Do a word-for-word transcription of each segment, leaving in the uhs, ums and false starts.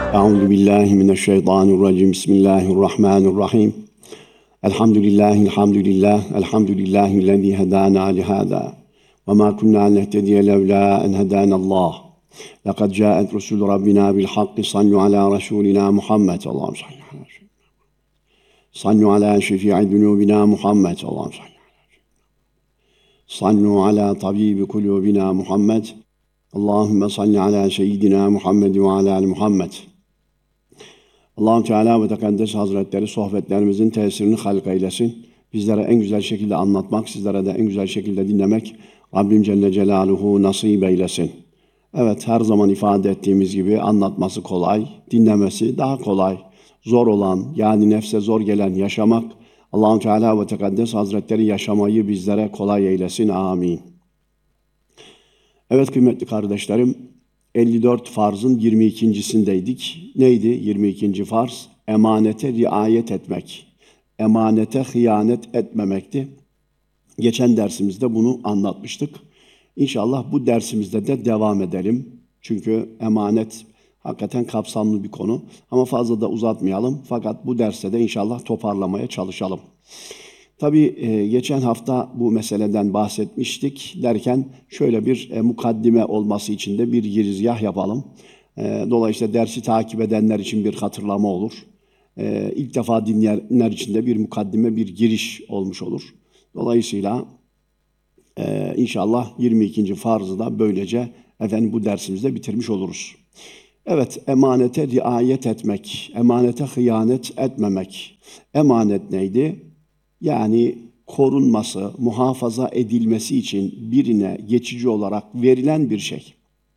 Euzu billahi mineşşeytanirracim. Bismillahirrahmanirrahim. Elhamdülillahi elhamdülillah. Elhamdülillahi'llezî hedâna lihâzâ. Ve mâ kunnâ nehtediye levlâ en hedânallâh. Lekad câet rusûlü rabbinâ bil hakki. Sallu alâ resûlinâ Muhammed. Allahümme salli alâ seyyidinâ. Sallu alâ şefî'i dunûbinâ Muhammed. Allahümme salli alâ seyyidinâ. Sallu alâ tabîbi kulûbinâ Muhammed. Allahümme salli alâ seyyidinâ Muhammed ve alâ ali Muhammed. Allah-u Teala ve Tekaddes Hazretleri sohbetlerimizin tesirini halk eylesin. Bizlere en güzel şekilde anlatmak, sizlere de en güzel şekilde dinlemek Rabbim Celle Celaluhu nasip eylesin. Evet, her zaman ifade ettiğimiz gibi anlatması kolay, dinlemesi daha kolay. Zor olan, yani nefse zor gelen yaşamak, Allah-u Teala ve Tekaddes Hazretleri yaşamayı bizlere kolay eylesin. Amin. Evet kıymetli kardeşlerim, elli dört farzın yirmi ikincisindeydik. Neydi yirmi ikinci farz? Emanete riayet etmek. Emanete hıyanet etmemekti. Geçen dersimizde bunu anlatmıştık. İnşallah bu dersimizde de devam edelim. Çünkü emanet hakikaten kapsamlı bir konu. Ama fazla da uzatmayalım. Fakat bu derste de inşallah toparlamaya çalışalım. Tabii e, geçen hafta bu meseleden bahsetmiştik derken şöyle bir e, mukaddime olması için de bir girizgah yapalım. E, dolayısıyla dersi takip edenler için bir hatırlama olur. E, ilk defa dinleyenler için de bir mukaddime, bir giriş olmuş olur. Dolayısıyla e, inşallah yirmi ikinci farzı da böylece efendim bu dersimizde bitirmiş oluruz. Evet, emanete riayet etmek, emanete hıyanet etmemek. Emanet neydi? Yani korunması, muhafaza edilmesi için birine geçici olarak verilen bir şey.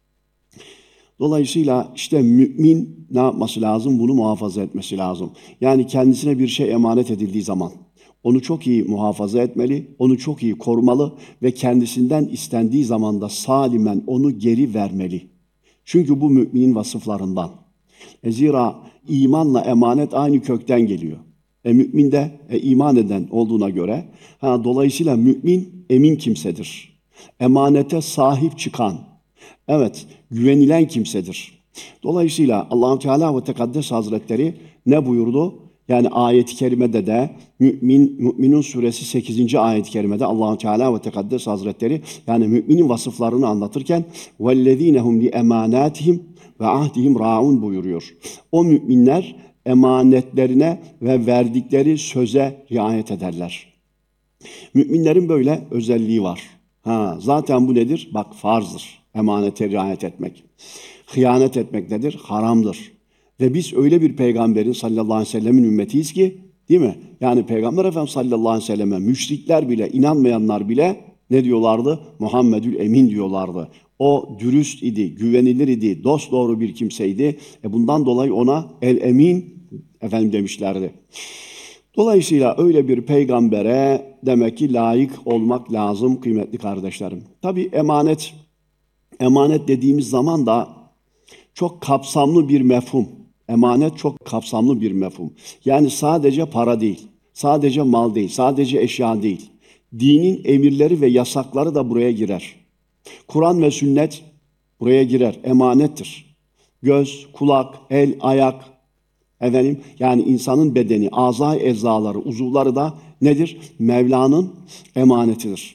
Dolayısıyla işte mümin ne yapması lazım? Bunu muhafaza etmesi lazım. Yani kendisine bir şey emanet edildiği zaman onu çok iyi muhafaza etmeli, onu çok iyi korumalı ve kendisinden istendiği zaman da salimen onu geri vermeli. Çünkü bu müminin vasıflarından. E zira imanla emanet aynı kökten geliyor. E, mümin de e, iman eden olduğuna göre, ha, dolayısıyla mümin emin kimsedir. Emanete sahip çıkan, evet güvenilen kimsedir. Dolayısıyla Allah-u Teala ve Tekaddes Hazretleri ne buyurdu? Yani ayet-i kerimede de Mümin, Mü'minun suresi sekizinci ayet-i kerimede Allah-u Teala ve Tekaddes Hazretleri yani müminin vasıflarını anlatırken وَالَّذ۪ينَ هُمْ لِاَمَانَاتِهِمْ وَعَهْدِهِمْ رَاعُونَ buyuruyor. O müminler emanetlerine ve verdikleri söze riayet ederler. Müminlerin böyle özelliği var. Ha, zaten bu nedir? Bak farzdır. Emanete riayet etmek. Hıyanet etmek nedir? Haramdır. Ve biz öyle bir peygamberin sallallahu aleyhi ve sellemin ümmetiyiz ki, değil mi? Yani Peygamber Efendimiz sallallahu aleyhi ve selleme müşrikler bile, inanmayanlar bile ne diyorlardı? Muhammedül Emin diyorlardı. O dürüst idi, güvenilir idi, dosdoğru bir kimseydi. E bundan dolayı ona El Emin efendim demişlerdi. Dolayısıyla öyle bir peygambere demek ki layık olmak lazım kıymetli kardeşlerim. Tabii emanet, emanet dediğimiz zaman da çok kapsamlı bir mefhum. Emanet çok kapsamlı bir mefhum. Yani sadece para değil, sadece mal değil, sadece eşya değil. Dinin emirleri ve yasakları da buraya girer. Kur'an ve sünnet buraya girer, emanettir. Göz, kulak, el, ayak, efendim, yani insanın bedeni, azay ezaları, uzuvları da nedir? Mevla'nın emanetidir.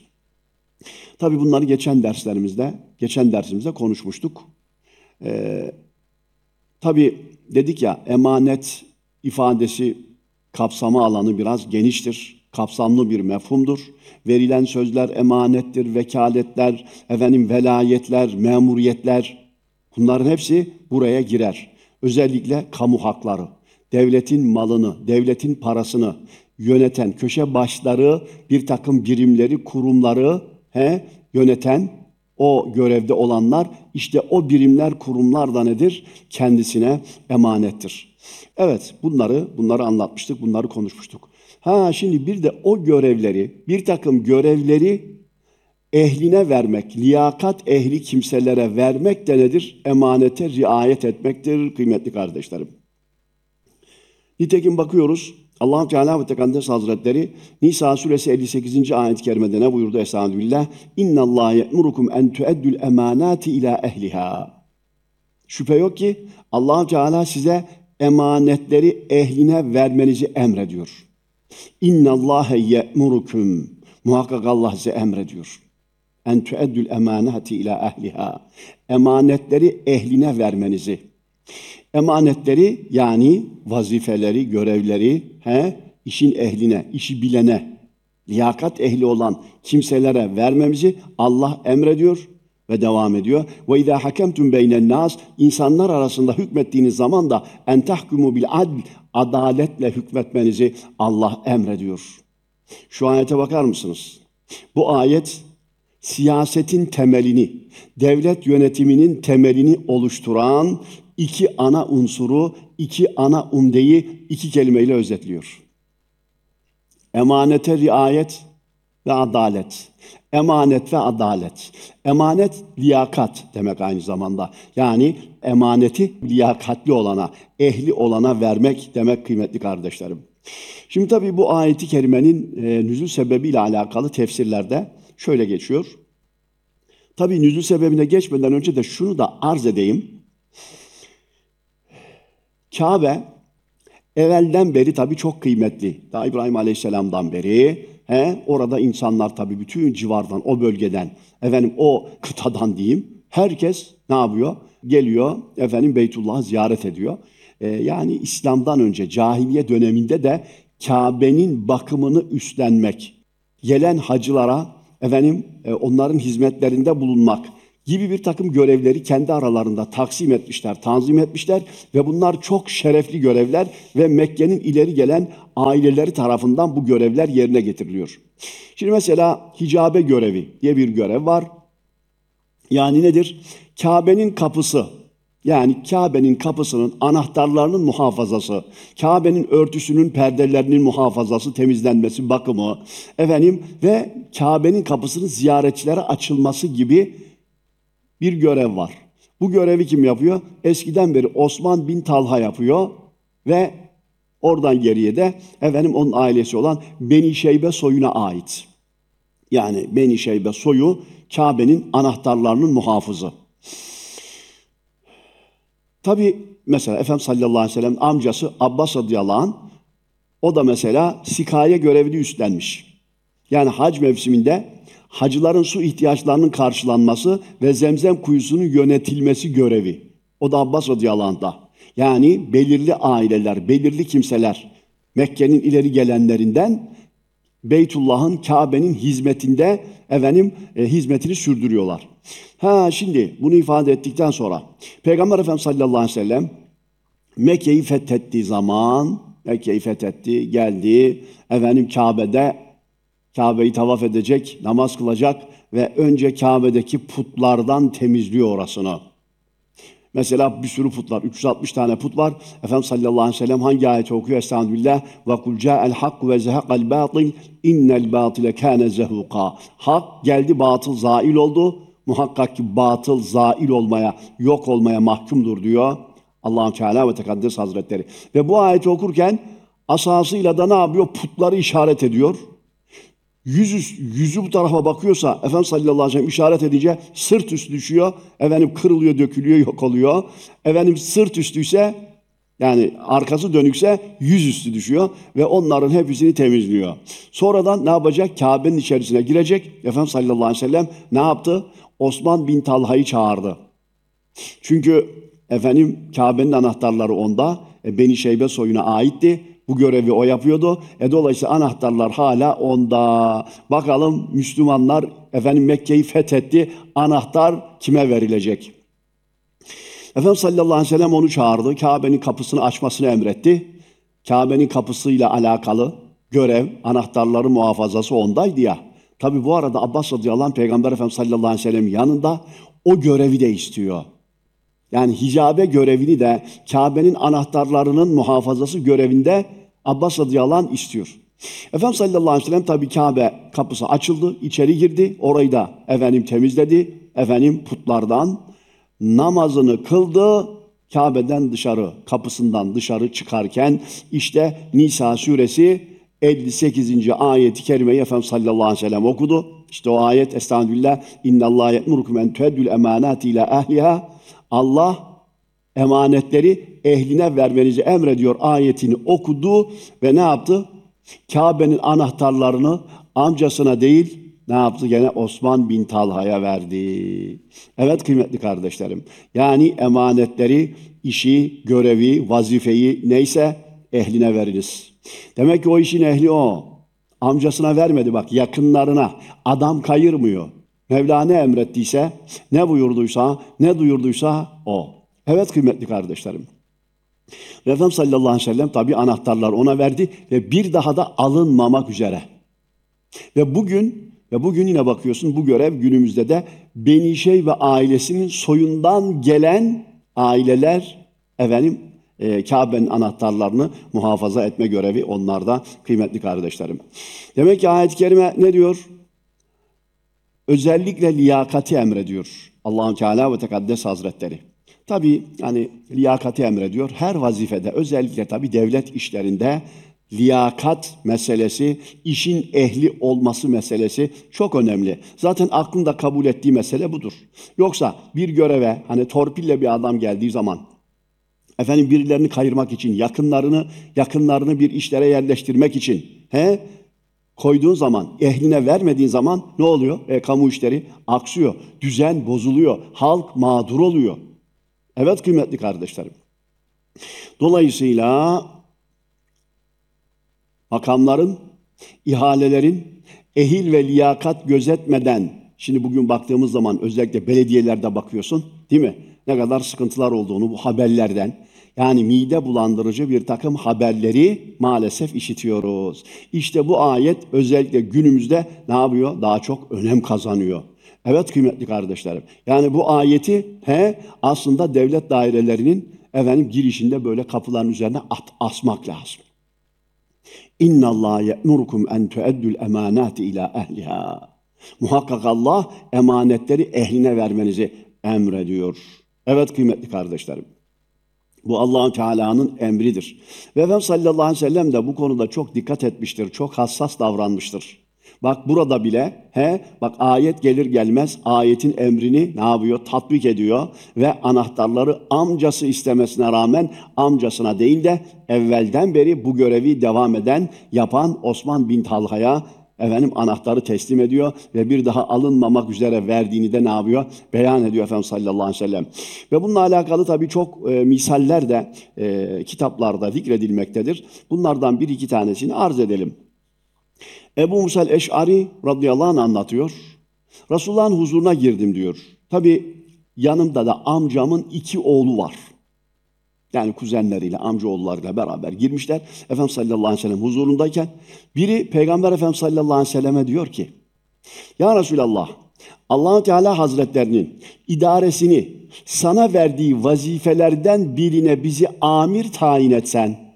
Tabii bunları geçen derslerimizde, geçen dersimizde konuşmuştuk. Ee, tabii dedik ya, emanet ifadesi kapsama alanı biraz geniştir. Kapsamlı bir mefhumdur. Verilen sözler emanettir, vekaletler, efendim velayetler, memuriyetler, bunların hepsi buraya girer. Özellikle kamu hakları, devletin malını, devletin parasını yöneten köşe başları, bir takım birimleri, kurumları he, yöneten o görevde olanlar, işte o birimler, kurumlar da nedir? Kendisine emanettir. Evet, bunları bunları anlatmıştık, bunları konuşmuştuk. Ha şimdi bir de o görevleri, bir takım görevleri ehline vermek, liyakat ehli kimselere vermek de nedir? Emanete riayet etmektir kıymetli kardeşlerim. Nitekim bakıyoruz, Allah-u Teala ve Tekaddes Hazretleri Nisa suresi elli sekizinci ayet-i kerimede ne buyurdu? Estağfirullah. İnnallâhe ye'murukum en tu'eddül emanâti ilâ ehliha. Şüphe yok ki Allah Teala size emanetleri ehline vermenizi emrediyor. İnnallâhe ye'murukum. Muhakkak Allah size emrediyor. En tueddül emanati ila ehliha. Emanetleri ehline vermenizi. Emanetleri yani vazifeleri, görevleri he, işin ehline, işi bilene, liyakat ehli olan kimselere vermemizi Allah emrediyor ve devam ediyor. Ve izâ hakemtum beynen nas, insanlar arasında hükmettiğiniz zaman da en tahkumu bil adl, adaletle hükmetmenizi Allah emrediyor. Şu ayete bakar mısınız? Bu ayet siyasetin temelini, devlet yönetiminin temelini oluşturan iki ana unsuru, iki ana umdeyi iki kelimeyle özetliyor. Emanete riayet ve adalet. Emanet ve adalet. Emanet liyakat demek aynı zamanda. Yani emaneti liyakatli olana, ehli olana vermek demek kıymetli kardeşlerim. Şimdi tabii bu ayeti kerimenin e, nüzul sebebiyle alakalı tefsirlerde şöyle geçiyor. Tabii nüzul sebebine geçmeden önce de şunu da arz edeyim. Kabe evvelden beri tabii çok kıymetli. Daha İbrahim Aleyhisselam'dan beri he, orada insanlar tabii bütün civardan, o bölgeden, efendim o kıtadan diyeyim, herkes ne yapıyor? Geliyor, efendim Beytullah'ı ziyaret ediyor. Ee, yani İslam'dan önce, cahiliye döneminde de Kabe'nin bakımını üstlenmek, gelen hacılara efendim e, onların hizmetlerinde bulunmak gibi bir takım görevleri kendi aralarında taksim etmişler, tanzim etmişler ve bunlar çok şerefli görevler ve Mekke'nin ileri gelen aileleri tarafından bu görevler yerine getiriliyor. Şimdi mesela hicabe görevi diye bir görev var. Yani nedir? Kabe'nin kapısı, yani Kabe'nin kapısının anahtarlarının muhafazası, Kabe'nin örtüsünün, perdelerinin muhafazası, temizlenmesi, bakımı, efendim ve Kabe'nin kapısının ziyaretçilere açılması gibi bir görev var. Bu görevi kim yapıyor? Eskiden beri Osman bin Talha yapıyor ve oradan geriye de efendim onun ailesi olan Beni Şeybe soyuna ait. Yani Beni Şeybe soyu Kabe'nin anahtarlarının muhafızı. Tabi mesela Efendimiz sallallahu aleyhi ve sellem amcası Abbas radıyallahu anh, o da mesela sikaye görevini üstlenmiş. Yani hac mevsiminde hacıların su ihtiyaçlarının karşılanması ve Zemzem kuyusunun yönetilmesi görevi. O da Abbas radıyallahu anh'da. Yani belirli aileler, belirli kimseler Mekke'nin ileri gelenlerinden Beytullah'ın, Kabe'nin hizmetinde efendim e, hizmetini sürdürüyorlar. Ha şimdi bunu ifade ettikten sonra Peygamber Efendimiz sallallahu aleyhi ve sellem Mekke'yi fethettiği zaman Mekke'yi fethetti, geldi efendim Kabe'de Kabe'yi tavaf edecek, namaz kılacak ve önce Kabe'deki putlardan temizliyor orasını. Mesela bir sürü put var, üç yüz altmış tane put var. Efendimiz sallallahu aleyhi ve sellem hangi ayeti okuyor? Estağfirullah. Ve kul ca'el hak ve zehaqal batil innel batile kâne zehuqa. Hak geldi, batıl zail oldu. Muhakkak ki batıl zail olmaya, yok olmaya mahkumdur diyor Allah-u Teala ve Tekaddes Hazretleri. Ve bu ayeti okurken asasıyla da ne yapıyor? Putları işaret ediyor. Yüzü, yüzü bu tarafa bakıyorsa Efendimiz sallallahu aleyhi ve sellem işaret edince sırt üstü düşüyor. Efendim kırılıyor, dökülüyor, yok oluyor. Efendim sırt üstüyse yani arkası dönükse yüzüstü düşüyor ve onların hepsini temizliyor. Sonradan ne yapacak? Kabe'nin içerisine girecek. Efendimiz sallallahu aleyhi ve sellem ne yaptı? Osman bin Talha'yı çağırdı. Çünkü efendim Kabe'nin anahtarları onda. E, Beni Şeybe soyuna aitti. Bu görevi o yapıyordu. E, dolayısıyla anahtarlar hala onda. Bakalım Müslümanlar efendim Mekke'yi fethetti. Anahtar kime verilecek? Efendimiz sallallahu aleyhi ve sellem onu çağırdı. Kabe'nin kapısını açmasını emretti. Kabe'nin kapısıyla alakalı görev, anahtarları muhafazası ondaydı ya. Tabi bu arada Abbas radıyallahu anh Peygamber Efendimiz sallallahu aleyhi ve sellem yanında o görevi de istiyor. Yani hicabe görevini de Kabe'nin anahtarlarının muhafazası görevinde Abbas radıyallahu anh istiyor. Efendimiz sallallahu aleyhi ve sellem tabi Kabe kapısı açıldı, içeri girdi. Orayı da efendim temizledi. Efendim putlardan namazını kıldı. Kabe'den dışarı, kapısından dışarı çıkarken işte Nisa suresi elli sekizinci ayeti kerimeyi Efendimiz sallallahu aleyhi ve sellem okudu. İşte o ayet Estağfirullah. İnnallâhe ye'murukum en tu'eddül emânâti ilâ ehliha. Allah emanetleri ehline vermenizi emrediyor ayetini okudu ve ne yaptı? Kabe'nin anahtarlarını amcasına değil, ne yaptı? Gene Osman bin Talha'ya verdi. Evet kıymetli kardeşlerim. Yani emanetleri, işi, görevi, vazifeyi neyse ehline veriniz. Demek ki o işin ehli o. Amcasına vermedi bak, yakınlarına. Adam kayırmıyor. Mevla ne emrettiyse, ne buyurduysa, ne duyurduysa o. Evet kıymetli kardeşlerim. Efendimiz sallallahu aleyhi ve sellem tabi anahtarlar ona verdi ve bir daha da alınmamak üzere. Ve bugün ve bugün yine bakıyorsun bu görev günümüzde de Beni Şey ve ailesinin soyundan gelen aileler efendim e, Kabe'nin anahtarlarını muhafaza etme görevi onlarda kıymetli kardeşlerim. Demek ki ayet-i kerime ne diyor? Özellikle liyakati emrediyor Allah-u Teala ve Tekaddes Hazretleri. Tabii yani liyakati emrediyor. Her vazifede özellikle tabii devlet işlerinde liyakat meselesi, işin ehli olması meselesi çok önemli. Zaten aklında kabul ettiği mesele budur. Yoksa bir göreve hani torpille bir adam geldiği zaman efendim birilerini kayırmak için, yakınlarını yakınlarını bir işlere yerleştirmek için he koyduğun zaman, ehline vermediğin zaman ne oluyor? E, kamu işleri aksıyor, düzen bozuluyor, halk mağdur oluyor. Evet kıymetli kardeşlerim. Dolayısıyla makamların, ihalelerin ehil ve liyakat gözetmeden, şimdi bugün baktığımız zaman özellikle belediyelerde bakıyorsun, değil mi? Ne kadar sıkıntılar olduğunu bu haberlerden, yani mide bulandırıcı bir takım haberleri maalesef işitiyoruz. İşte bu ayet özellikle günümüzde ne yapıyor? Daha çok önem kazanıyor. Evet kıymetli kardeşlerim. Yani bu ayeti he aslında devlet dairelerinin efendim girişinde böyle kapıların üzerine at, asmak lazım. İnna Allah ye'murukum en tu'addul emanati ila ehliha. Muhakkak Allah emanetleri ehline vermenizi emrediyor. Evet kıymetli kardeşlerim. Bu Allah-u Teala'nın emridir. Ve Efendimiz sallallahu aleyhi ve sellem de bu konuda çok dikkat etmiştir, çok hassas davranmıştır. Bak burada bile, he, bak ayet gelir gelmez ayetin emrini ne yapıyor? Tatbik ediyor ve anahtarları amcası istemesine rağmen amcasına değil de evvelden beri bu görevi devam eden, yapan Osman bin Talha'ya efendim anahtarı teslim ediyor ve bir daha alınmamak üzere verdiğini de ne yapıyor? Beyan ediyor Efendimiz sallallahu aleyhi ve sellem. Ve bununla alakalı tabii çok e, misaller de e, kitaplarda zikredilmektedir. Bunlardan bir iki tanesini arz edelim. Ebu Musa el-Eş'ari radıyallahu anh anlatıyor. Resulullah'ın huzuruna girdim diyor. Tabii yanımda da amcamın iki oğlu var. Yani kuzenleriyle, amcaoğullarıyla beraber girmişler. Efendimiz sallallahu aleyhi ve sellem huzurundayken biri Peygamber Efendimiz sallallahu aleyhi ve selleme diyor ki: Ya Resulallah, Allah-u Teala Hazretlerinin idaresini sana verdiği vazifelerden birine bizi amir tayin etsen.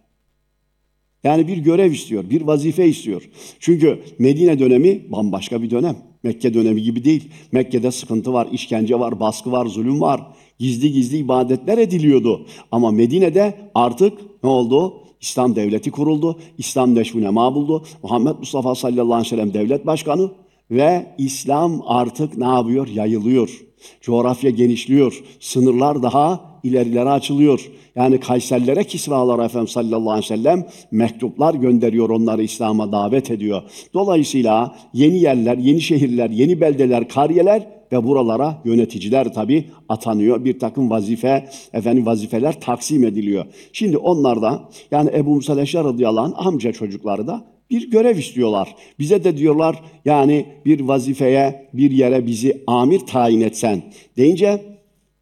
Yani bir görev istiyor, bir vazife istiyor. Çünkü Medine dönemi bambaşka bir dönem. Mekke dönemi gibi değil. Mekke'de sıkıntı var, işkence var, baskı var, zulüm var. Gizli gizli ibadetler ediliyordu. Ama Medine'de artık ne oldu? İslam devleti kuruldu. İslam neşvünema buldu. Muhammed Mustafa sallallahu aleyhi ve sellem devlet başkanı. Ve İslam artık ne yapıyor? Yayılıyor. Coğrafya genişliyor. Sınırlar daha ilerilere açılıyor. Yani Kayserlere, Kisralara Efendimiz sallallahu aleyhi ve sellem mektuplar gönderiyor, onları İslam'a davet ediyor. Dolayısıyla yeni yerler, yeni şehirler, yeni beldeler, kariyeler ve buralara yöneticiler tabii atanıyor. Bir takım vazife, efendim vazifeler taksim ediliyor. Şimdi onlar da yani Ebu Musa el-Eş'ari radıyallahu anh amca çocukları da bir görev istiyorlar. Bize de diyorlar yani bir vazifeye, bir yere bizi amir tayin etsen deyince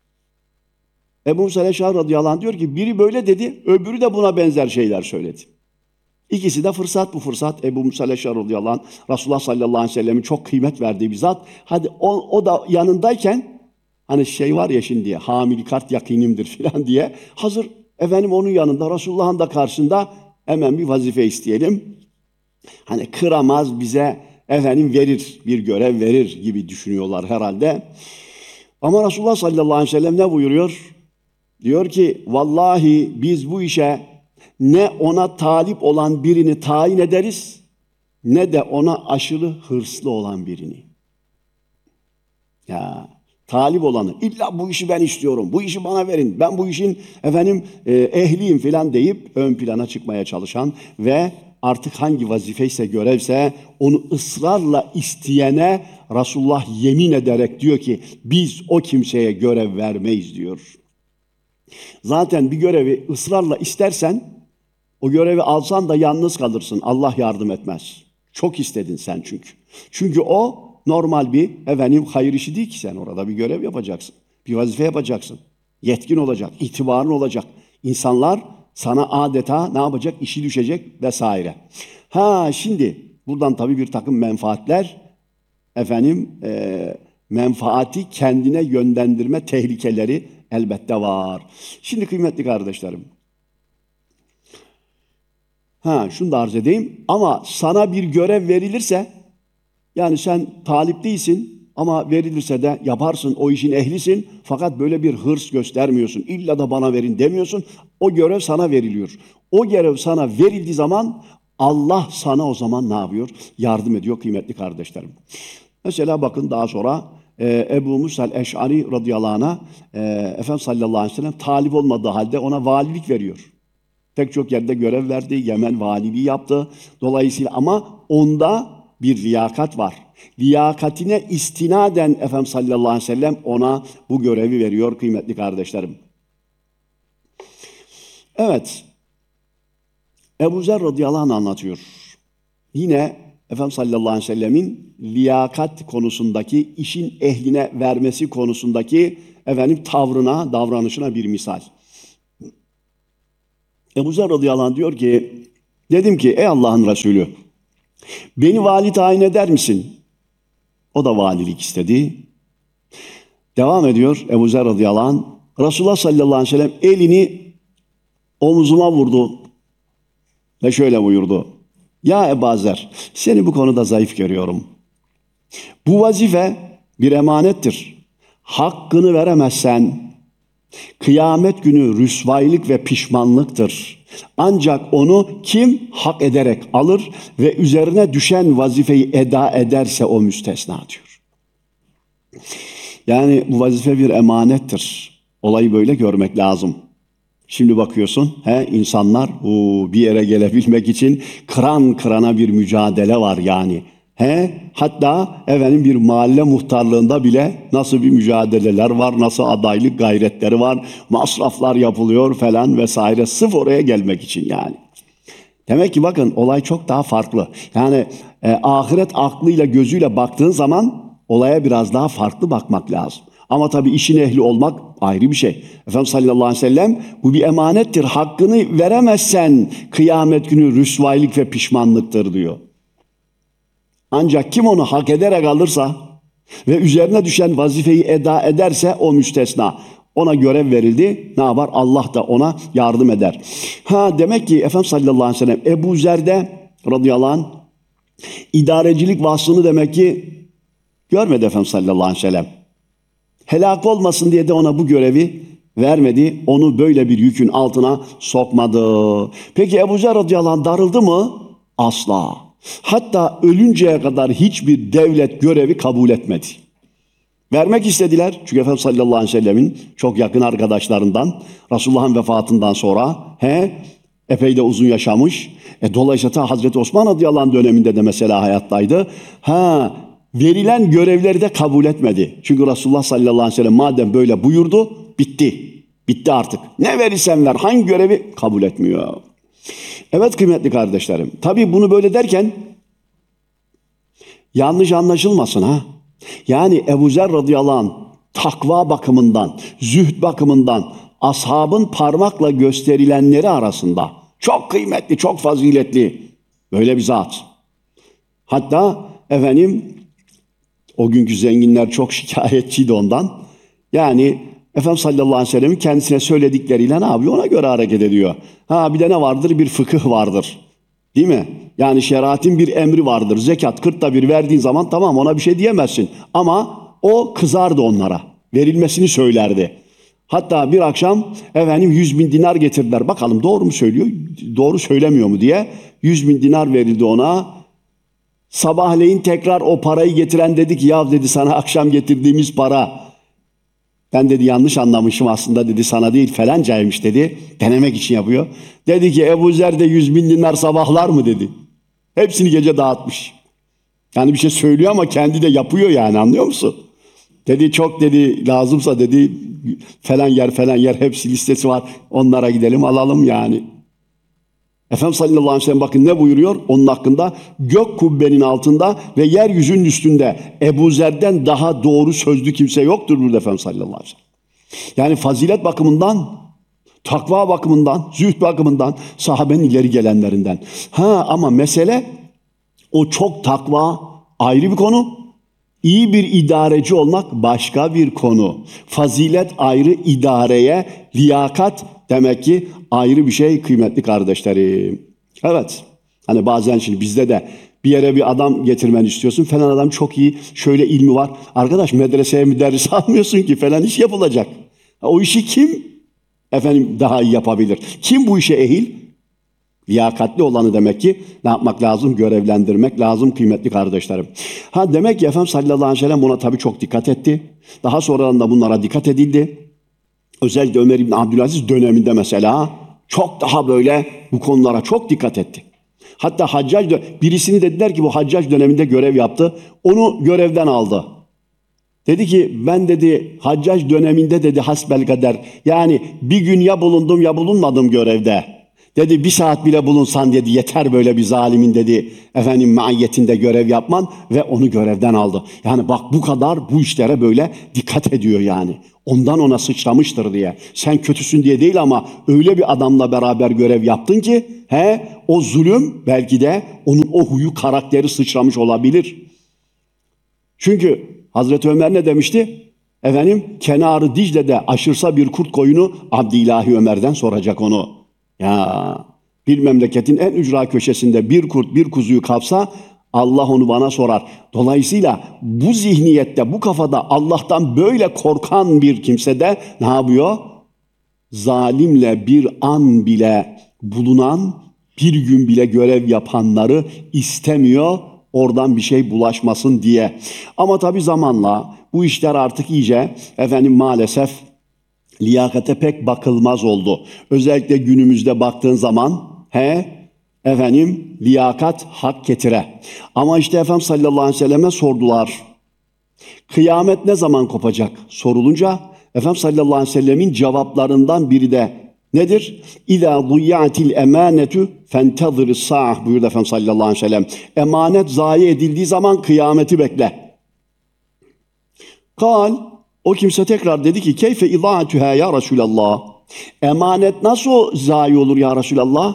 Ebu Musa el-Eş'ari radıyallahu anh diyor ki biri böyle dedi, öbürü de buna benzer şeyler söyledi. İkisi de fırsat bu fırsat. Ebu Musa el-Eş'ari radıyallahu anh Resulullah sallallahu aleyhi ve sellem'in çok kıymet verdiği bir zat. Hadi o, o da yanındayken hani şey var ya şimdi hamil kart yakinimdir filan diye hazır efendim onun yanında Resulullah'ın da karşısında hemen bir vazife isteyelim. Hani kıramaz bize efendim verir, bir görev verir gibi düşünüyorlar herhalde. Ama Resulullah sallallahu aleyhi ve sellem ne buyuruyor? Diyor ki vallahi biz bu işe ne ona talip olan birini tayin ederiz ne de ona aşırı hırslı olan birini. Ya talip olanı, illa bu işi ben istiyorum, bu işi bana verin, ben bu işin efendim e, ehliyim falan deyip ön plana çıkmaya çalışan ve artık hangi vazifeyse, görevse onu ısrarla isteyene Resulullah yemin ederek diyor ki biz o kimseye görev vermeyiz diyor. Zaten bir görevi ısrarla istersen o görevi alsan da yalnız kalırsın. Allah yardım etmez. Çok istedin sen çünkü. Çünkü o normal bir efendim hayır işi değil ki, sen orada bir görev yapacaksın. Bir vazife yapacaksın. Yetkin olacak, itibarın olacak. İnsanlar sana adeta ne yapacak? İşi düşecek vesaire. Ha şimdi buradan tabii bir takım menfaatler, efendim e, menfaati kendine yönlendirme tehlikeleri elbette var. Şimdi kıymetli kardeşlerim, ha şunu da arz edeyim, ama sana bir görev verilirse, yani sen talip değilsin ama verilirse de yaparsın, o işin ehlisin, fakat böyle bir hırs göstermiyorsun, illa da bana verin demiyorsun, o görev sana veriliyor. O görev sana verildiği zaman Allah sana o zaman ne yapıyor? Yardım ediyor kıymetli kardeşlerim. Mesela bakın daha sonra e, Ebu Musa el-Eş'ari radıyallahu anh'a e, Efendimiz sallallahu aleyhi ve sellem talip olmadığı halde ona valilik veriyor. Pek çok yerde görev verdi, Yemen valiliği yaptı. Dolayısıyla ama onda bir liyakat var. Liyakatine istinaden Efendimiz sallallahu aleyhi ve sellem ona bu görevi veriyor kıymetli kardeşlerim. Evet, Ebu Zer radıyallahu anh anlatıyor. Yine Efendimiz sallallahu aleyhi ve sellemin liyakat konusundaki, işin ehline vermesi konusundaki efendim tavrına, davranışına bir misal. Ebu Zer radıyallahu anh diyor ki, dedim ki ey Allah'ın Resulü, beni vali tayin eder misin? O da valilik istedi. Devam ediyor Ebu Zer radıyallahu anh. Resulullah sallallahu aleyhi ve sellem elini omzuma vurdu ve şöyle buyurdu. Ya Ebu Zer, seni bu konuda zayıf görüyorum. Bu vazife bir emanettir. Hakkını veremezsen kıyamet günü rüsvaylık ve pişmanlıktır. Ancak onu kim hak ederek alır ve üzerine düşen vazifeyi eda ederse o müstesna diyor. Yani bu vazife bir emanettir. Olayı böyle görmek lazım. Şimdi bakıyorsun, he, insanlar bu bir yere gelebilmek için kıran kırana bir mücadele var yani. He, hatta efendim bir mahalle muhtarlığında bile nasıl bir mücadeleler var, nasıl adaylık gayretleri var, masraflar yapılıyor falan vesaire, sırf oraya gelmek için yani. Demek ki bakın olay çok daha farklı. Yani e, ahiret aklıyla gözüyle baktığın zaman olaya biraz daha farklı bakmak lazım. Ama tabii işin ehli olmak ayrı bir şey. Efendimiz sallallahu aleyhi ve sellem bu bir emanettir. Hakkını veremezsen kıyamet günü rüsvaylık ve pişmanlıktır diyor. Ancak kim onu hak ederek alırsa ve üzerine düşen vazifeyi eda ederse o müstesna. Ona görev verildi. Ne yapar? Allah da ona yardım eder. Ha demek ki Efendimiz sallallahu aleyhi ve sellem Ebu Zer'de radıyallahu anh idarecilik vasfını demek ki görmedi Efendimiz sallallahu aleyhi ve sellem. Helak olmasın diye de ona bu görevi vermedi. Onu böyle bir yükün altına sokmadı. Peki Ebu Zer radıyallahu anh darıldı mı? Asla. Hatta ölünceye kadar hiçbir devlet görevi kabul etmedi. Vermek istediler. Çünkü Efendimiz sallallahu aleyhi ve sellemin çok yakın arkadaşlarından, Resulullah'ın vefatından sonra he, epey de uzun yaşamış. E, dolayısıyla Hazreti Osman radıyallahu anh döneminde de mesela hayattaydı. Ha, verilen görevleri de kabul etmedi. Çünkü Resulullah sallallahu aleyhi ve sellem madem böyle buyurdu, bitti. Bitti artık. Ne verirsen ver, hangi görevi kabul etmiyor. Evet kıymetli kardeşlerim. Tabii bunu böyle derken yanlış anlaşılmasın ha. Yani Ebu Zer radıyallahu anh takva bakımından, zühd bakımından ashabın parmakla gösterilenleri arasında çok kıymetli, çok faziletli böyle bir zat. Hatta efendim o günkü zenginler çok şikayetçiydi ondan. Yani Efendimiz sallallahu aleyhi ve sellem'in kendisine söyledikleriyle ne yapıyor? Ona göre hareket ediyor. Ha bir de ne vardır? Bir fıkıh vardır. Değil mi? Yani şeriatın bir emri vardır. Zekat kırkta bir verdiğin zaman tamam, ona bir şey diyemezsin. Ama o kızardı onlara. Verilmesini söylerdi. Hatta bir akşam efendim yüz bin dinar getirdiler. Bakalım doğru mu söylüyor, doğru söylemiyor mu diye. Yüz bin dinar verildi ona. Sabahleyin tekrar o parayı getiren dedi ki ya dedi sana akşam getirdiğimiz para Ben dedi yanlış anlamışım aslında dedi, sana değil falancaymış dedi. Denemek için yapıyor. Dedi ki Ebu Zer de yüz bin dinar sabahlar mı dedi. Hepsini gece dağıtmış. Yani bir şey söylüyor ama kendi de yapıyor yani, anlıyor musun? Dedi çok dedi lazımsa dedi falan yer falan yer hepsi listesi var. Onlara gidelim alalım yani. Efendimiz sallallahu aleyhi ve sellem bakın ne buyuruyor onun hakkında? Gök kubbenin altında ve yeryüzünün üstünde Ebu Zer'den daha doğru sözlü kimse yoktur burada Efendimiz sallallahu aleyhi ve sellem. Yani fazilet bakımından, takva bakımından, zühd bakımından, sahabenin ileri gelenlerinden. Ha ama mesele o çok takva ayrı bir konu. İyi bir idareci olmak başka bir konu. Fazilet ayrı, idareye, liyakat demek ki ayrı bir şey kıymetli kardeşlerim. Evet, hani bazen şimdi bizde de bir yere bir adam getirmeni istiyorsun. Falan adam çok iyi, şöyle ilmi var. Arkadaş medreseye müderris almıyorsun ki falan iş yapılacak. O işi kim efendim daha iyi yapabilir? Kim bu işe ehil? Liyakatli olanı demek ki ne yapmak lazım? Görevlendirmek lazım kıymetli kardeşlerim. Ha demek ki Efendimiz sallallahu aleyhi ve sellem buna tabii çok dikkat etti. Daha sonradan da bunlara dikkat edildi. Özellikle Ömer İbni Abdülaziz döneminde mesela çok daha böyle bu konulara çok dikkat etti. Hatta Haccac birisini dediler ki bu Haccac döneminde görev yaptı. Onu görevden aldı. Dedi ki ben dedi Haccac döneminde dedi hasbelkader yani bir gün ya bulundum ya bulunmadım görevde. Dedi bir saat bile bulunsan dedi yeter böyle bir zalimin dedi efendim maiyetinde görev yapman ve onu görevden aldı. Yani bak bu kadar bu işlere böyle dikkat ediyor yani. Ondan ona sıçramıştır diye. Sen kötüsün diye değil ama öyle bir adamla beraber görev yaptın ki he o zulüm belki de onun o huyu karakteri sıçramış olabilir. Çünkü Hazreti Ömer ne demişti? Efendim kenarı Dicle'de aşırsa bir kurt koyunu Abdülahi Ömer'den soracak onu. Ya bir memleketin en ücra köşesinde bir kurt bir kuzuyu kapsa Allah onu bana sorar. Dolayısıyla bu zihniyette, bu kafada Allah'tan böyle korkan bir kimse de ne yapıyor? Zalimle bir an bile bulunan, bir gün bile görev yapanları istemiyor, oradan bir şey bulaşmasın diye. Ama tabii zamanla bu işler artık iyice efendim maalesef liyakate pek bakılmaz oldu. Özellikle günümüzde baktığın zaman he efendim liyakat hak getire. Ama işte Efendimiz sallallahu aleyhi ve selleme sordular. Kıyamet ne zaman kopacak sorulunca Efendimiz sallallahu aleyhi ve sellemin cevaplarından biri de nedir? İzâ duyyâtil emânetu fentezir's sâh buyurdu Efendimiz sallallahu aleyhi ve sellem. Emanet zayi edildiği zaman kıyameti bekle. Kal o kimse tekrar dedi ki keyfe idâ'atuhâ ya Resulallah. Emanet nasıl zayi olur ya Resulallah?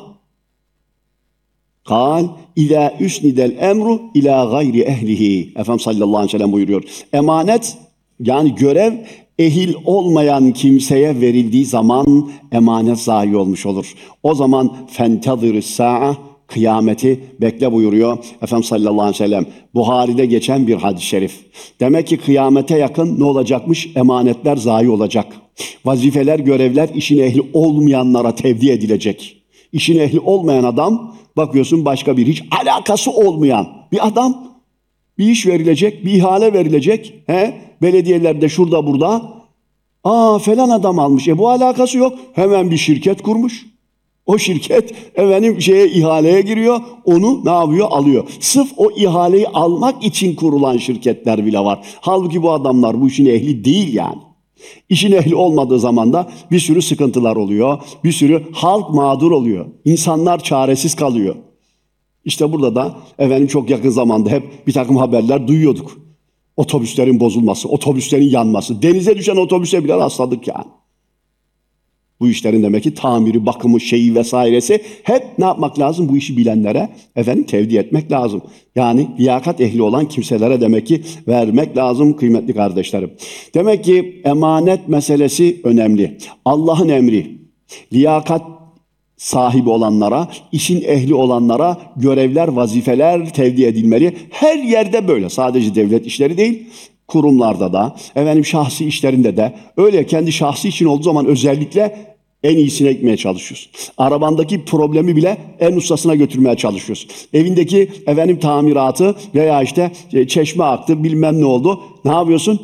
Kal İlâ üsnidel emru ilâ gayri ehlihi. Efendimiz sallallahu aleyhi ve sellem buyuruyor. Emanet yani görev ehil olmayan kimseye verildiği zaman emanet zayi olmuş olur. O zaman fentezir's sa'a kıyameti bekle buyuruyor Efendimiz sallallahu aleyhi ve sellem. Buhari'de geçen bir hadis-i şerif. Demek ki kıyamete yakın ne olacakmış? Emanetler zayi olacak. Vazifeler, görevler işin ehli olmayanlara tevdi edilecek. İşin ehli olmayan adam bakıyorsun başka bir hiç alakası olmayan bir adam bir iş verilecek, bir ihale verilecek. He? Belediyelerde şurada burada. Aa falan adam almış. E bu alakası yok. Hemen bir şirket kurmuş. O şirket efendim şeye ihaleye giriyor. Onu ne yapıyor? Alıyor. Sırf o ihaleyi almak için kurulan şirketler bile var. Halbuki bu adamlar bu işin ehli değil yani. İşin ehli olmadığı zaman da bir sürü sıkıntılar oluyor. Bir sürü halk mağdur oluyor. İnsanlar çaresiz kalıyor. İşte burada da efendim çok yakın zamanda hep bir takım haberler duyuyorduk. Otobüslerin bozulması, otobüslerin yanması, denize düşen otobüse bile rastladık yani. Bu işlerin demek ki tamiri, bakımı, şeyi vesairesi hep ne yapmak lazım? Bu işi bilenlere efendim tevdi etmek lazım. Yani liyakat ehli olan kimselere demek ki vermek lazım kıymetli kardeşlerim. Demek ki emanet meselesi önemli. Allah'ın emri, liyakat sahibi olanlara, işin ehli olanlara görevler, vazifeler tevdi edilmeli. Her yerde böyle. Sadece devlet işleri değil, kurumlarda da, efendim şahsi işlerinde de öyle kendi şahsi için olduğu zaman özellikle en iyisine gitmeye çalışıyorsun. Arabandaki problemi bile en ustasına götürmeye çalışıyorsun. Evindeki efendim tamiratı veya işte çeşme aktı bilmem ne oldu. Ne yapıyorsun?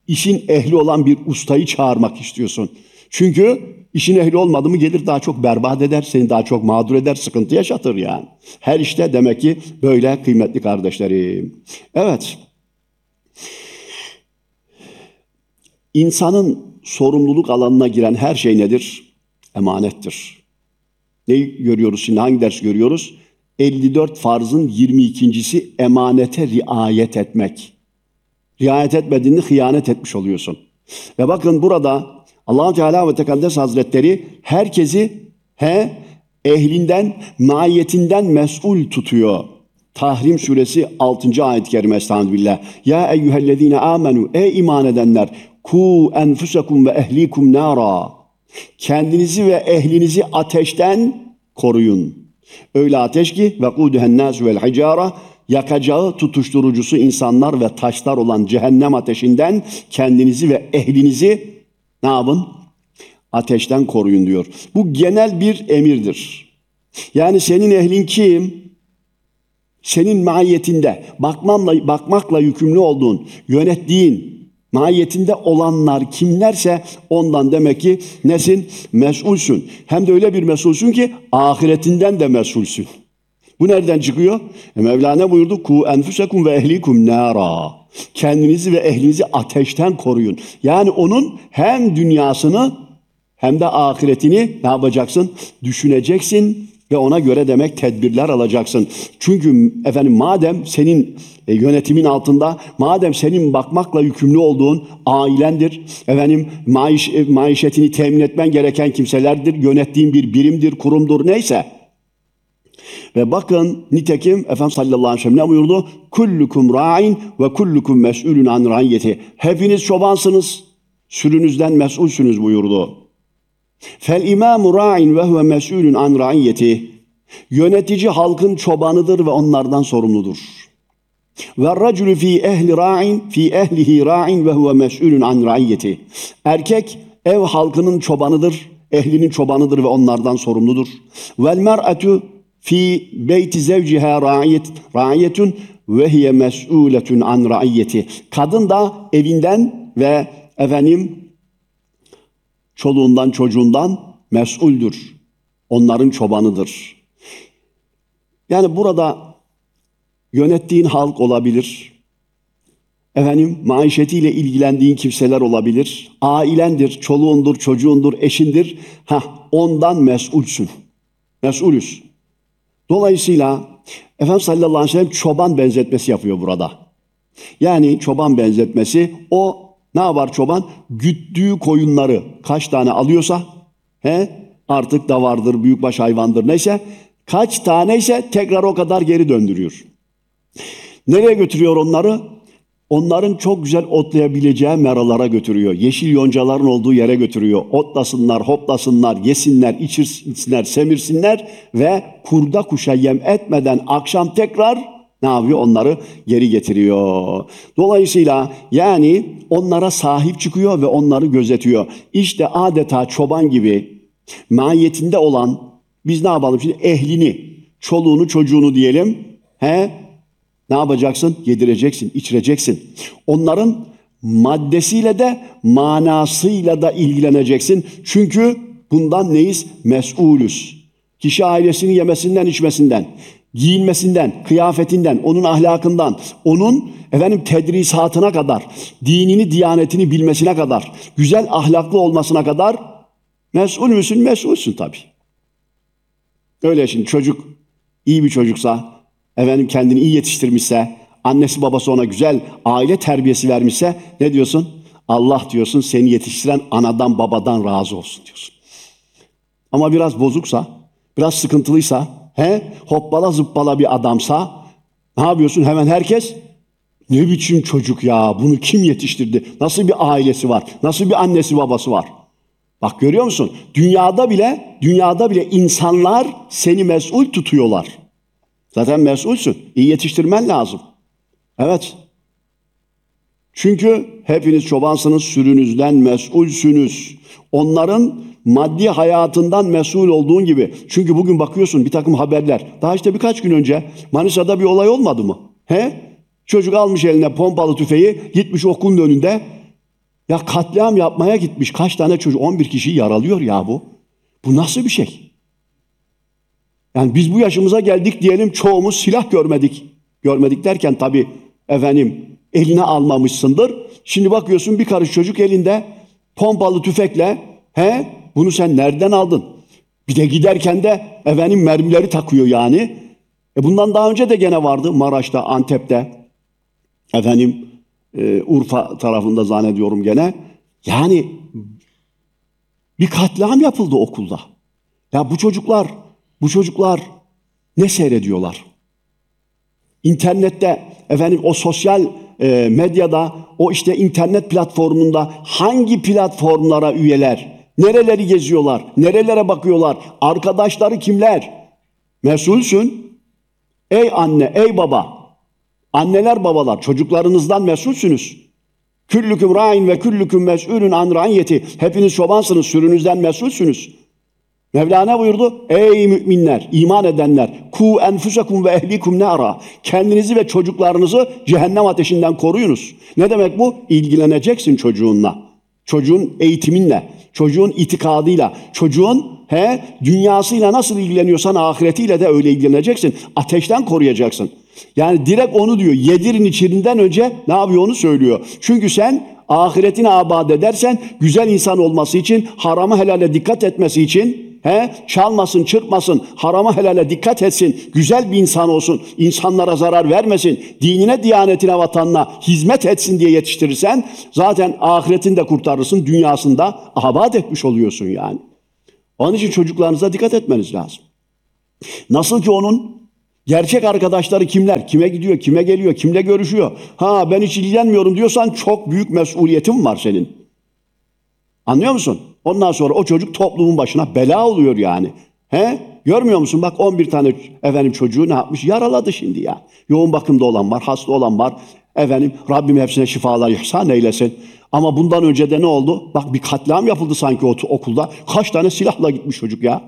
işin ehli olan bir ustayı çağırmak istiyorsun. Çünkü işin ehli olmadı mı gelir daha çok berbat eder, seni daha çok mağdur eder, sıkıntı yaşatır yani. Her işte demek ki böyle kıymetli kardeşlerim. Evet. İnsanın sorumluluk alanına giren her şey nedir? Emanettir. Neyi görüyoruz şimdi? Hangi ders görüyoruz? elli dört farzın yirmi ikincisi emanete riayet etmek. Riayet etmediğinde hıyanet etmiş oluyorsun. Ve bakın burada Allah Teala ve Tekaddes Hazretleri herkesi he ehlinden, maiyetinden mesul tutuyor. Tahrim suresi altıncı ayet-i kerime estağfirullah. Ya eyyühellezine amenu ey iman edenler ku enfusakum ve ehlikum nara. Kendinizi ve ehlinizi ateşten koruyun. Öyle ateş ki ve kuduhen nasu vel hicara yakacağı tutuşturucusu insanlar ve taşlar olan cehennem ateşinden kendinizi ve ehlinizi ne yapın? Ateşten koruyun diyor. Bu genel bir emirdir. Yani senin ehlin kim? Senin mahiyetinde, bakmanla, bakmakla yükümlü olduğun, yönettiğin, mahiyetinde olanlar kimlerse ondan demek ki nesin? Mesulsün. Hem de öyle bir mesulsün ki ahiretinden de mesulsün. Bu nereden çıkıyor? E Mevlana buyurdu. Ku enfusekum ve ehlikum nara. Kendinizi ve ehlinizi ateşten koruyun. Yani onun hem dünyasını hem de ahiretini ne yapacaksın? Düşüneceksin ve ona göre demek tedbirler alacaksın. Çünkü efendim madem senin e, yönetimin altında, madem senin bakmakla yükümlü olduğun ailendir, efendim maiş, e, maişetini temin etmen gereken kimselerdir, yönettiğin bir birimdir, kurumdur neyse. Ve bakın nitekim Efendimiz sallallahu aleyhi ve sellem ne buyurdu? Kullukum ra'in ve kullukum mes'ulun an ra'iyeti. Hepiniz çobansınız, sürünüzden mesulsünüz buyurdu. Fel imamu ra'in ve huve mes'ulun an ra'iyeti. Yönetici halkın çobanıdır ve onlardan sorumludur. Ve raculu fi ehli ra'in fi ehlihi ra'in ve huve mes'ulun an ra'iyeti. Erkek ev halkının çobanıdır, ehlinin çobanıdır ve onlardan sorumludur. Vel mer'atu fi beyti zevciha ra'iyet ra'iyetun ve hiye mes'uletun an ra'iyeti. Kadın da evinden ve efendim çoluğundan çocuğundan mesuldür. Onların çobanıdır. Yani burada yönettiğin halk olabilir. Efendim maişetiyle ilgilendiğin kimseler olabilir. Ailendir, çoluğundur, çocuğundur, eşindir. Hah, ondan mesulsün. Mesulüz. Dolayısıyla Efendimiz sallallahu aleyhi ve sellem çoban benzetmesi yapıyor burada. Yani çoban benzetmesi o ne yapar çoban? Güttüğü koyunları kaç tane alıyorsa he, artık davardır, büyükbaş hayvandır neyse kaç taneyse tekrar o kadar geri döndürüyor. Nereye götürüyor onları? Onların çok güzel otlayabileceği meralara götürüyor. Yeşil yoncaların olduğu yere götürüyor. Otlasınlar, hoplasınlar, yesinler, içirsinler, semirsinler ve kurda kuşa yem etmeden akşam tekrar ne yapıyor? Onları geri getiriyor. Dolayısıyla yani onlara sahip çıkıyor ve onları gözetiyor. İşte adeta çoban gibi mahiyetinde olan biz ne yapalım şimdi? Ehlini, çoluğunu, çocuğunu diyelim. He? Ne yapacaksın? Yedireceksin, içireceksin. Onların maddesiyle de manasıyla da ilgileneceksin. Çünkü bundan neyiz? Mes'ulüz. Kişi ailesinin yemesinden, içmesinden, giyinmesinden, kıyafetinden, onun ahlakından, onun efendim tedrisatına kadar, dinini, diyanetini bilmesine kadar, güzel ahlaklı olmasına kadar mes'ul müsün? Mes'ulsün tabii. Öyle şimdi çocuk iyi bir çocuksa, efendim kendini iyi yetiştirmişse, annesi babası ona güzel aile terbiyesi vermişse ne diyorsun? Allah diyorsun seni yetiştiren anadan babadan razı olsun diyorsun. Ama biraz bozuksa, biraz sıkıntılıysa, he, hoppala zıppala bir adamsa ne yapıyorsun? Hemen herkes ne biçim çocuk ya, bunu kim yetiştirdi? Nasıl bir ailesi var? Nasıl bir annesi babası var? Bak görüyor musun? Dünyada bile, dünyada bile insanlar seni mesul tutuyorlar. Zaten mesulsün. İyi yetiştirmen lazım. Evet. Çünkü hepiniz çobansınız, sürünüzden mesulsünüz. Onların maddi hayatından mesul olduğun gibi. Çünkü bugün bakıyorsun bir takım haberler. Daha işte birkaç gün önce Manisa'da bir olay olmadı mı? He? Çocuk almış eline pompalı tüfeği, gitmiş okulun önünde Ya katliam yapmaya gitmiş kaç tane çocuk, on bir kişiyi yaralıyor ya bu. Bu nasıl bir şey? Yani biz bu yaşımıza geldik diyelim, çoğumuz silah görmedik. Görmedik derken tabii efendim eline almamışsındır. Şimdi bakıyorsun bir karış çocuk elinde pompalı tüfekle, he bunu sen nereden aldın? Bir de giderken de efendim mermileri takıyor yani. E bundan daha önce de gene vardı Maraş'ta, Antep'te, efendim e, Urfa tarafında zannediyorum gene. Yani bir katliam yapıldı okulda. Ya bu çocuklar, bu çocuklar ne seyrediyorlar? İnternette, efendim o sosyal e, medyada, o işte internet platformunda hangi platformlara üyeler? Nereleri geziyorlar? Nerelere bakıyorlar? Arkadaşları kimler? Mesulsün. Ey anne, ey baba. Anneler, babalar, çocuklarınızdan mesulsünüz. Küllüküm râin ve küllüküm mes'ûlün an ra'iyeti. Hepiniz çobansınız, sürünüzden mesulsünüz. Mevlana buyurdu, ey müminler, iman edenler, ku enfusakum ve ehlikum nara. Kendinizi ve çocuklarınızı cehennem ateşinden koruyunuz. Ne demek bu? İlgileneceksin çocuğunla, çocuğun eğitiminle, çocuğun itikadıyla, çocuğun he dünyasıyla nasıl ilgileniyorsan ahiretiyle de öyle ilgileneceksin. Ateşten koruyacaksın. Yani direkt onu diyor, yedirin içirinden önce ne yapıyor onu söylüyor. Çünkü sen ahiretini abad edersen, güzel insan olması için, harama helale dikkat etmesi için, he, çalmasın, çırpmasın, harama helale dikkat etsin, güzel bir insan olsun, insanlara zarar vermesin, dinine, diyanetine, vatanına hizmet etsin diye yetiştirirsen, zaten ahiretini de kurtarırsın, dünyasını da abad etmiş oluyorsun yani. Onun için çocuklarınıza dikkat etmeniz lazım. Nasıl ki onun gerçek arkadaşları kimler? Kime gidiyor, kime geliyor, kimle görüşüyor? Ha ben hiç ilgilenmiyorum diyorsan çok büyük mesuliyetin var senin. Anlıyor musun? Ondan sonra o çocuk toplumun başına bela oluyor yani. He? Görmüyor musun? Bak on bir tane efendim çocuğu ne yapmış? Yaraladı şimdi ya. Yoğun bakımda olan var, hasta olan var. Efendim Rabbim hepsine şifalar ihsan eylesin. Ama bundan önce de ne oldu? Bak bir katliam yapıldı sanki okulda. Kaç tane silahla gitmiş çocuk ya.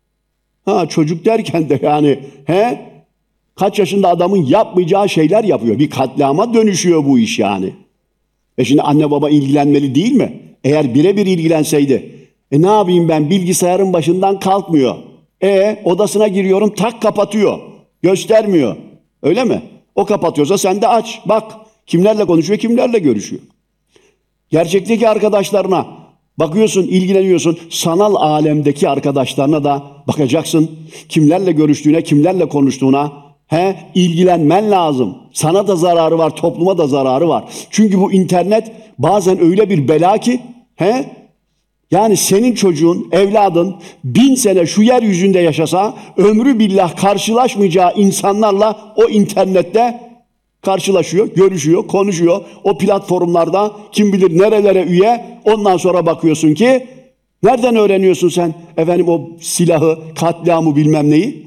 Ha çocuk derken de yani he? Kaç yaşında adamın yapmayacağı şeyler yapıyor. Bir katliama dönüşüyor bu iş yani. E şimdi anne baba ilgilenmeli değil mi? Eğer birebir ilgilenseydi. E ne yapayım ben, bilgisayarın başından kalkmıyor. E odasına giriyorum tak kapatıyor. Göstermiyor. Öyle mi? O kapatıyorsa sen de aç. Bak kimlerle konuşuyor, kimlerle görüşüyor. Gerçekteki arkadaşlarına bakıyorsun, ilgileniyorsun. Sanal alemdeki arkadaşlarına da bakacaksın. Kimlerle görüştüğüne, kimlerle konuştuğuna he, ilgilenmen lazım. Sana da zararı var, topluma da zararı var. Çünkü bu internet bazen öyle bir bela ki he, yani senin çocuğun, evladın bin sene şu yeryüzünde yaşasa ömrü billah karşılaşmayacağı insanlarla o internette karşılaşıyor, görüşüyor, konuşuyor. O platformlarda kim bilir nerelere üye. Ondan sonra bakıyorsun ki nereden öğreniyorsun sen efendim o silahı, katliamı bilmem neyi?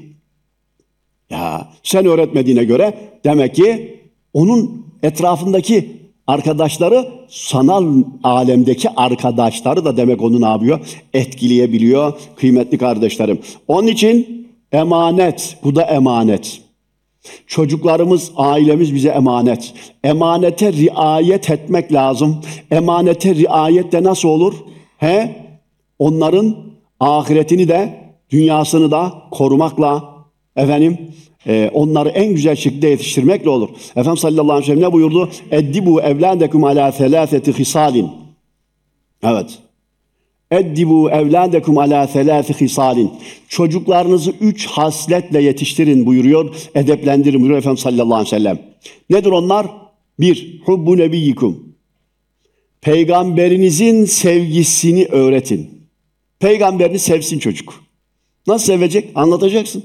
Ya sen öğretmediğine göre demek ki onun etrafındaki arkadaşları, sanal alemdeki arkadaşları da demek onu ne yapıyor? Etkileyebiliyor kıymetli kardeşlerim. Onun için emanet, bu da emanet. Çocuklarımız, ailemiz bize emanet. Emanete riayet etmek lazım. Emanete riayet de nasıl olur? He? Onların ahiretini de, dünyasını da korumakla, efendim, e, onları en güzel şekilde yetiştirmekle olur. Efendimiz sallallahu aleyhi ve sellem ne buyurdu? Eddibu evladekum ala selâseti hisalin. Evet. Eddibu evladekum ala selâsi hisalin. Çocuklarınızı üç hasletle yetiştirin buyuruyor, edeplendirin buyuruyor Efendimiz sallallahu aleyhi ve sellem. Nedir onlar? Bir, hubbu nebiyyikum. Peygamberinizin sevgisini öğretin. Peygamberini sevsin çocuk. Nasıl sevecek? Anlatacaksın.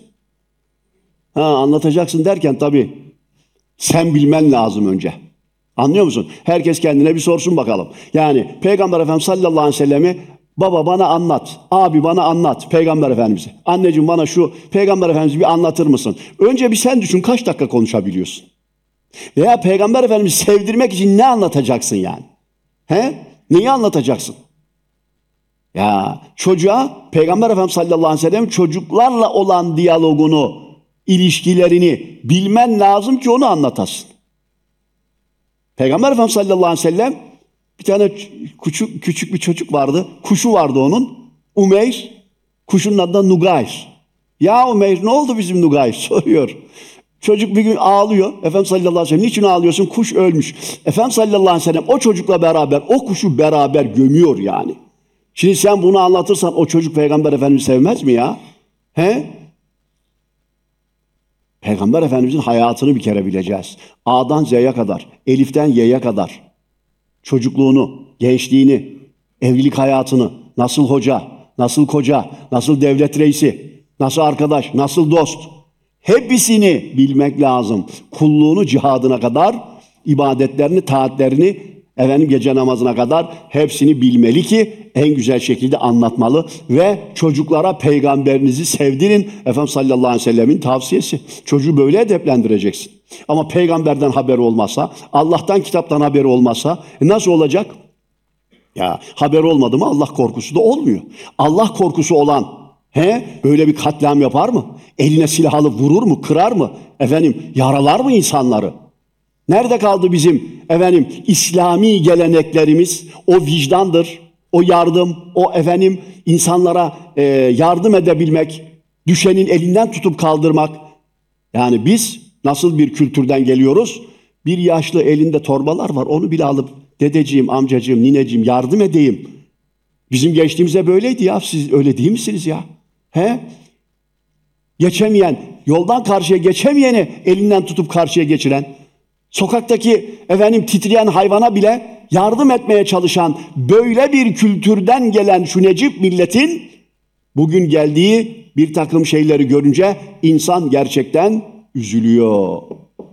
Ha anlatacaksın derken tabii sen bilmen lazım önce. Anlıyor musun? Herkes kendine bir sorsun bakalım. Yani Peygamber Efendimiz sallallahu aleyhi ve sellemi baba bana anlat, abi bana anlat Peygamber Efendimiz'i. Anneciğim bana şu Peygamber Efendimiz'i bir anlatır mısın? Önce bir sen düşün, kaç dakika konuşabiliyorsun? Veya Peygamber Efendimiz'i sevdirmek için ne anlatacaksın yani? He? Neyi anlatacaksın? Ya çocuğa Peygamber Efendimiz sallallahu aleyhi ve sellem çocuklarla olan diyalogunu, ilişkilerini bilmen lazım ki onu anlatasın. Peygamber Efendimiz sallallahu aleyhi ve sellem Bir tane küçük, küçük bir çocuk vardı. Kuşu vardı onun. Umeyr. Kuşun adı da Nugayr. Ya Umeyr ne oldu bizim Nugayr soruyor. Çocuk bir gün ağlıyor. Efendimiz sallallahu aleyhi ve sellem niçin ağlıyorsun? Kuş ölmüş. Efendimiz sallallahu aleyhi ve sellem o çocukla beraber o kuşu beraber gömüyor yani. Şimdi sen bunu anlatırsan o çocuk Peygamber Efendimizi sevmez mi ya? He? Peygamber Efendimizin hayatını bir kere bileceğiz. A'dan Z'ye kadar, Elif'ten Y'ye kadar. Çocukluğunu, gençliğini, evlilik hayatını, nasıl hoca, nasıl koca, nasıl devlet reisi, nasıl arkadaş, nasıl dost. Hepsini bilmek lazım. Kulluğunu cihadına kadar, ibadetlerini, taatlerini, efendim gece namazına kadar hepsini bilmeli ki en güzel şekilde anlatmalı ve çocuklara peygamberinizi sevdirin. Efendimiz sallallahu aleyhi ve sellemin tavsiyesi. Çocuğu böyle edeplendireceksin. Ama peygamberden haberi olmazsa, Allah'tan kitaptan haberi olmazsa e nasıl olacak? Ya haber olmadı mı Allah korkusu da olmuyor. Allah korkusu olan he böyle bir katliam yapar mı? Eline silah alıp vurur mu? Kırar mı? Efendim yaralar mı insanları? Nerede kaldı bizim efendim İslami geleneklerimiz? O vicdandır, o yardım, o efendim insanlara e, yardım edebilmek, düşenin elinden tutup kaldırmak. Yani biz nasıl bir kültürden geliyoruz? Bir yaşlı elinde torbalar var, onu bile alıp dedeciğim, amcacığım, nineciğim yardım edeyim. Bizim gençliğimize böyleydi ya, siz öyle değil misiniz ya? He? Geçemeyen, yoldan karşıya geçemeyeni elinden tutup karşıya geçiren, sokaktaki efendim titreyen hayvana bile yardım etmeye çalışan böyle bir kültürden gelen şu Necip milletin bugün geldiği bir takım şeyleri görünce insan gerçekten üzülüyor.